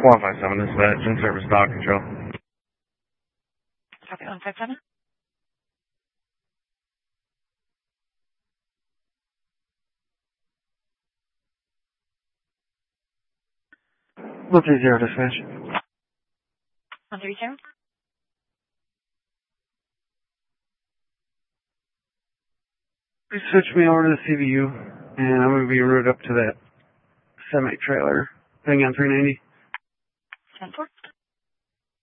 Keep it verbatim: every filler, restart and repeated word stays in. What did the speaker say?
one five seven, this is that. In service dog control. Copy one five seven. one three zero dispatch. one three zero. Please switch me over to the C V U, and I'm going to be routed up to that semi-trailer thing on three ninety. ten four.